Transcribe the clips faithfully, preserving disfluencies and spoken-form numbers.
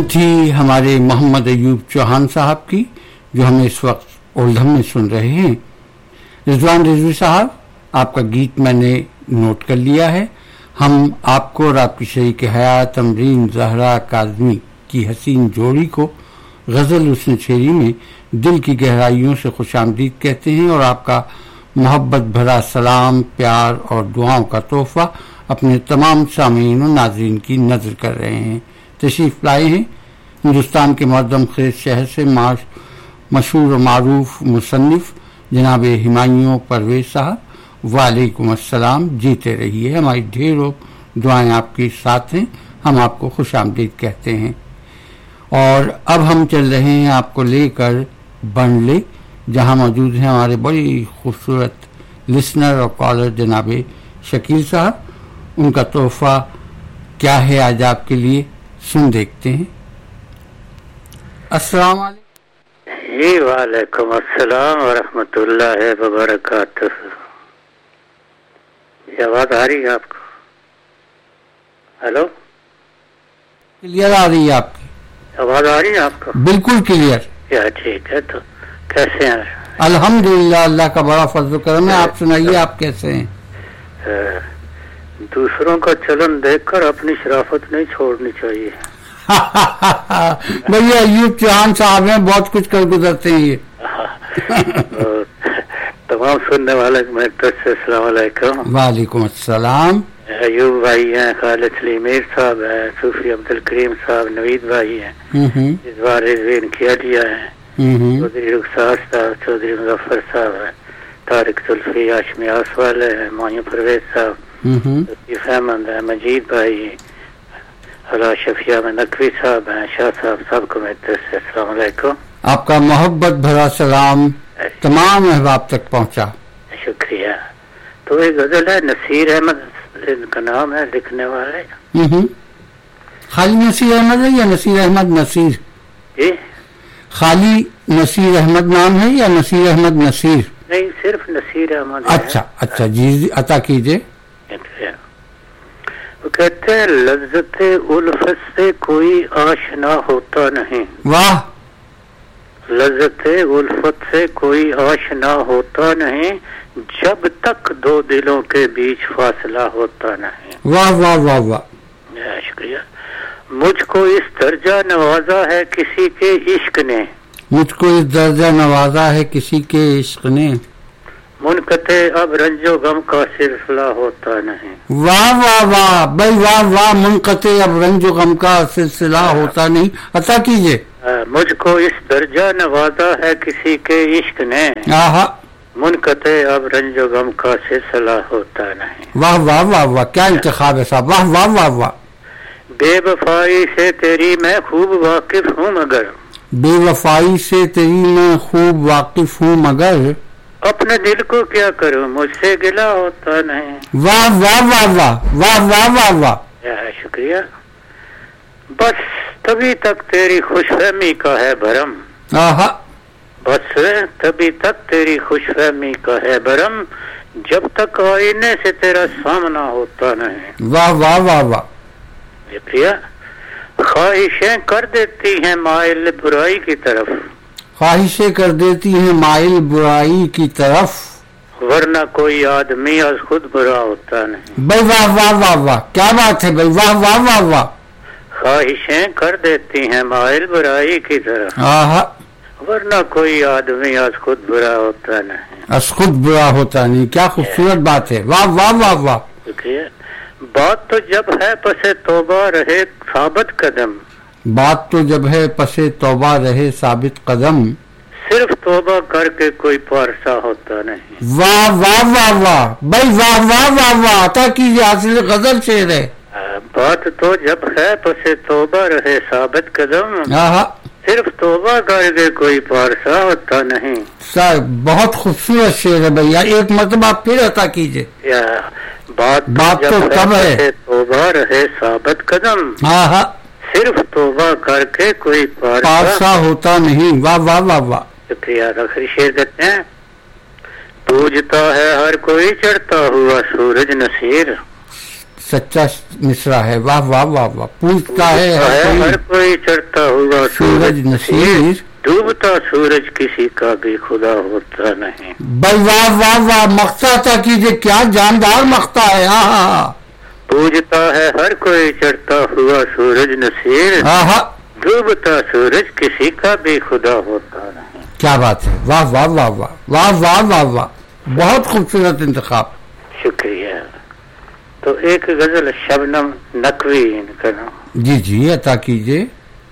تھی ہمارے محمد ایوب چوہان صاحب کی جو ہمیں اس وقت اولڈھم میں سن رہے ہیں. رضوان رضوی صاحب آپ کا گیت میں نے نوٹ کر لیا ہے. ہم آپ کو اور آپ کی شریک حیات امرین زہرا کاظمی کی حسین جوڑی کو غزل حسن چھیری میں دل کی گہرائیوں سے خوش آمدید کہتے ہیں اور آپ کا محبت بھرا سلام پیار اور دعاؤں کا تحفہ اپنے تمام سامعین و ناظرین کی نظر کر رہے ہیں. تشریف لائے ہیں ہندوستان کے معظم خیز شہر سے مشہور و معروف مصنف جناب ہمایوں پرویز صاحب. وعلیکم السلام. جیتے رہیے. ہماری ڈھیروں دعائیں آپ کے ساتھ ہیں. ہم آپ کو خوش آمدید کہتے ہیں. اور اب ہم چل رہے ہیں آپ کو لے کر بنلے جہاں موجود ہیں ہمارے بڑی خوبصورت لسنر اور کالر جناب شکیل صاحب. ان کا تحفہ کیا ہے آج آپ کے لیے سن دیکھتے ہیں. السلام علیکم. جی وعلیکم السلام ورحمۃ اللہ وبرکاتہ. یہ آواز آ رہی ہے آپ کو؟ ہلو کلیئر آ رہی ہے آپ کی آواز؟ آ رہی ہے آپ کو؟ بالکل کلیئر. کیا ٹھیک ہے. تو کیسے ہیں؟ الحمدللہ اللہ کا بڑا فضل و کرم ہے. آپ سنائیے آپ کیسے ہیں؟ دوسروں کا چلن دیکھ کر اپنی شرافت نہیں چھوڑنی چاہیے. بھیا ایوب چوہان صاحب ہیں بہت کچھ کر گزرتے ہیں یہ. تمام سننے والے میں طرف سے السلام علیکم. وعلیکم السلام. ایوب بھائی ہیں, خالد سلیم میر صاحب ہیں, صوفی عبد الکریم صاحب, نوید بھائی ہیں, جزوار رضوین کیالیا ہیں, چودھری رخسار صاحب, چودھری مظفر صاحب ہیں, طارق زلفی ہاشمی آس والے ہیں, ہمایوں پرویز صاحب, لطیف احمد ہیں, مجید بھائی, اللہ شفیع میں نقوی صاحب ہیں, شاہ صاحب, سب کو میری طرف سے السلام علیکم. آپ کا محبت بھرا سلام تمام احباب تک پہنچا. شکریہ. تو ایک غزل ہے, نصیر احمد ان کا نام ہے لکھنے والے. خالی نصیر احمد ہے یا نصیر احمد نصیر؟ جی خالی نصیر احمد نام ہے یا نصیر احمد نصیر؟ نہیں, صرف نصیر احمد. اچھا اچھا جی عطا کیجئے. وہ کہتے ہیں لذت الفت سے کوئی آشنا ہوتا نہیں. واہ. لذت الفت سے کوئی آشنا ہوتا نہیں جب تک دو دلوں کے بیچ فاصلہ ہوتا نہیں. واہ واہ واہ واہ. شکریہ. مجھ کو اس درجہ نوازا ہے کسی کے عشق نے. مجھ کو اس درجہ نوازا ہے کسی کے عشق نے. منقطع اب رنج و غم کا سلسلہ ہوتا نہیں. واہ واہ واہ بھائی واہ واہ. منقطع اب رنج و غم کا سلسلہ ہوتا نہیں. عطا کیجئے. مجھ کو اس درجہ نوازا ہے کسی کے عشق نے. آہا. منقطع اب رنج و غم کا سلسلہ ہوتا نہیں. واہ واہ واہ واہ. کیا انتخاب ہے صاحب. واہ واہ واہ واہ. بے وفائی سے تیری میں خوب واقف ہوں مگر. بے وفائی سے تیری میں خوب واقف ہوں مگر. اپنے دل کو کیا کروں مجھ سے گلا ہوتا نہیں. واہ واہ واہ واہ واہ واہ واہ واہ. شکریہ. بس تبھی تک تیری خوش فہمی کا ہے بھرم. آہا. بس تبھی تک تیری خوش فہمی کا ہے بھرم جب تک آئینے سے تیرا سامنا ہوتا نہیں. واہ واہ واہ واہ. شکریہ. خواہشیں کر دیتی ہیں مائل برائی کی طرف. خواہشیں کر دیتی ہیں مائل برائی کی طرف ورنہ کوئی آدمی از خود برا ہوتا نہیں. بھائی واہ واہ واہ واہ. کیا بات ہے بھائی. واہ واہ واہ واہ. خواہشیں کر دیتی ہیں مائل برائی کی طرف آہا. ورنہ کوئی آدمی از خود برا ہوتا نہیں. از خود برا ہوتا نہیں. کیا خوبصورت بات ہے. واہ واہ واہ واہ. شکریہ. بات تو جب ہے پسے توبہ رہے ثابت قدم. بات تو جب ہے پسے توبہ رہے ثابت قدم صرف توبہ کر کے کوئی پارسا ہوتا نہیں. واہ واہ واہ واہ بھائی. واہ واہ واہ واہ. عطا کیجیے. حاصل غزل شعر ہے. بات تو جب ہے پسے توبہ رہے ثابت قدم آہا. صرف توبہ کر کے کوئی پارسا ہوتا نہیں. صاحب بہت خوبصورت شعر ہے بھیا. ایک مرتبہ پھر عطا کیجیے. بات بات تو تب ہے توبہ رہے ثابت قدم آہا. صرف توبہ کر کے کوئی پارسا ہوتا نہیں. واہ واہ واہ واہ. شکریہ. آخری شعر دیتے ہیں. پوجتا ہے ہر کوئی چڑھتا ہوا سورج نصیر. सच्चा मिसरा है। वाह वाह वाह वाह। पूछता है हर कोई चढ़ता हुआ सूरज नसीर, डूबता सूरज किसी का भी खुदा होता नहीं। भाई वाह वाह वाह। मख्ता था कीजिए, क्या जानदार मख्ता है। हाँ, पूजता है हर कोई चढ़ता हुआ सूरज नसीर, हाँ, डूबता सूरज किसी का भी खुदा होता नहीं। क्या बात है। वाह वाह वाह वाह वाह वाह वाह वाह। बहुत खूबसूरत इंतखाब। शुक्रिया। तो एक गजल शबनम नकवी इनका नाम। जी जी अता कीजिए।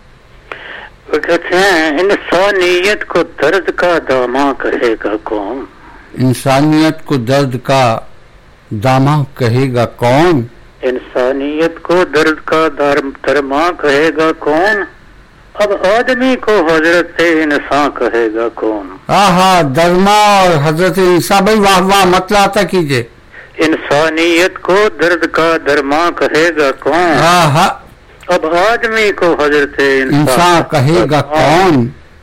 वो कहते हैं इंसानियत को दर्द का दामा कहेगा कौन। इंसानियत को दर्द का दामा कहेगा कौन। इंसानियत को दर्द का दरमा कहेगा कौन। अब आदमी को हजरत इंसान कहेगा कौन। आहा, दरमा और हजरत इंसान। भाई वाह वाह। मतलब आता कीजिए। इंसानियत को दर्द का दरमा कहेगा कौन। आहा, अब आदमी को हजरत इंसान कहेगा कौन।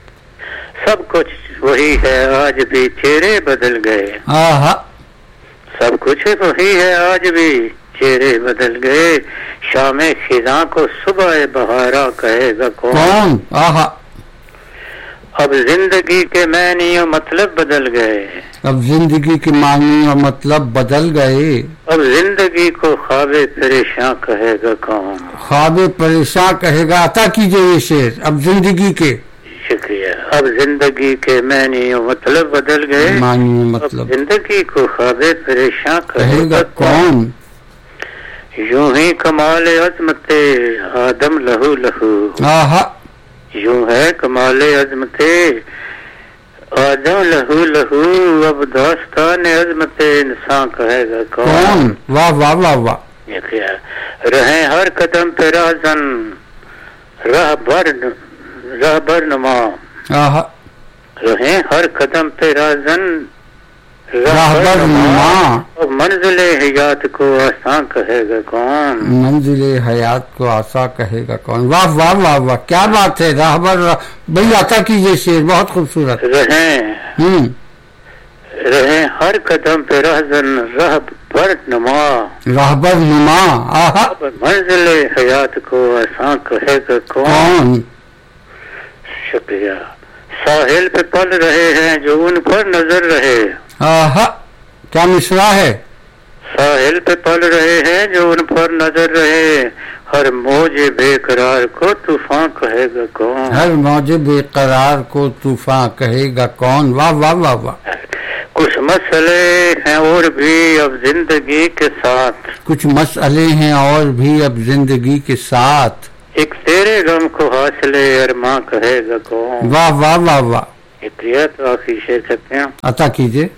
सब कुछ वही है आज भी चेहरे बदल गए। आहा, सब कुछ वही है आज भी चेहरे बदल गए। शाम खिजा को सुबह बहारा कहेगा कौन। कौन। आहा, अब जिंदगी के मानी और मतलब बदल गए। अब जिंदगी के मानी और मतलब बदल गए। अब जिंदगी को ख्वाबे परेशान कहेगा कौन। ख्वाबे परेशान कहेगा। अता कीजिए ये शेर। अब जिंदगी के। शुक्रिया। अब जिंदगी के मानी और मतलब बदल गए। मानी मतलब जिंदगी को ख्वाबे परेशान कहेगा कौन। यूं ही कमाल अजमते आदम लहू लहू। आहा, यूं है कमाल अजमते आदम लहू लहू। अब दास्तान अजमते इंसान कहेगा कौन। कौन। वाह वाह वाह वाह। ये क्या रहे हर कदम पे राजन राह भर राह भर नुमा। आहा, रहे हर कदम पे राजन राहबर नुमा। और मंजिल हयात को आसान कहेगा कौन। मंजिल हयात को आसा कहेगा कौन। वाह वाह वाह वाह। क्या बात है। राहबर। भाई आता कीजिए शेर। बहुत खूबसूरत। रहे हम्म रहे हर कदम पे राजन राह भर नुमा। राहबर नुमा। आहा, मंजिल हयात को आसान कहेगा कौन। कौन। शुक्रिया। साहिल पे पल रहे हैं जो उन पर नजर रहे। आहा, क्या मिसरा है। साहिल पे पल रहे हैं जो उन पर नजर रहे। हर मौजे बेकरार को तूफान कहेगा कौन। हर मौजे बेकरार को तूफान कहेगा कौन। वाह वाह वाह वाह। कुछ मसले हैं और भी अब जिंदगी के साथ। कुछ मसले हैं और भी अब जिंदगी के साथ। एक तेरे गम को हासिले अरमां कहेगा कौन। वाह वाह वाह वाह। शुक्रिया। तो आखिरी शेर कहते हैं। अता कीजिए।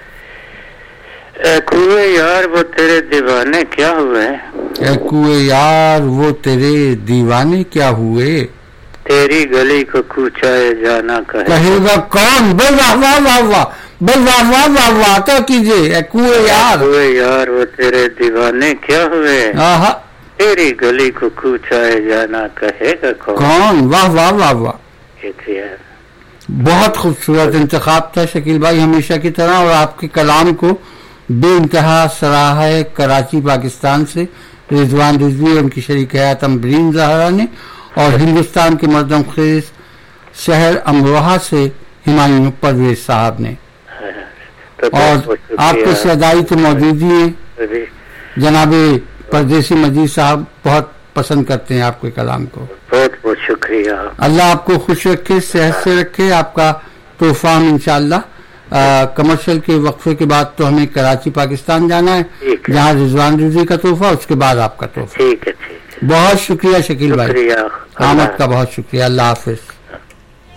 ए कुए यार वो तेरे दीवाने क्या हुए। ए कुए यार वो तेरे दीवाने क्या हुए। तेरी गली को कूचाए जाना कहेगा कहेगा कौन। भाई वाह वाह वाह वाह। भाई वाह वाह वाह वाह। अता कीजिए। ए कुए यार। कुए यार वो तेरे दीवाने क्या हुए। आहा, तेरी गली को कूचाए जाना कहेगा कौन। कौन। वाह वाह वाह वाह। शुक्रिया। बहुत खूबसूरत इंतखाब था शकील भाई, हमेशा की तरह। और आपके कलाम को बेइंतहा सराहा है कराची पाकिस्तान से रिजवान रिजवी और उनकी शरीक हयात अम्बरीन ज़हरा ने, और हिंदुस्तान के मर्दम खेज शहर अमरोहा से हिमायूं परवेज साहब ने। तो और आपके सदाई तो मौजूद ही हैं। जनाबे परदेसी मजीद साहब बहुत पसंद करते हैं आपके कलाम को। बहुत बहुत शुक्रिया। अल्लाह आपको खुश रखे, सेहत से रखे। आपका तोहफा हम इंशाअल्लाह कमर्शियल के वक्फे के बाद तो हमें कराची पाकिस्तान जाना है, जहाँ रिजवान रिजवी का तोहफा, उसके बाद आपका तोहफा। ठीक है, ठीक है। बहुत शुक्रिया शकील भाई, शुक्रिया। आमद का बहुत शुक्रिया। अल्लाह हाफिज।